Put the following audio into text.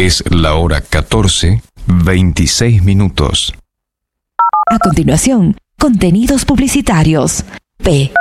Es la hora 14:26. A continuación, contenidos publicitarios. P.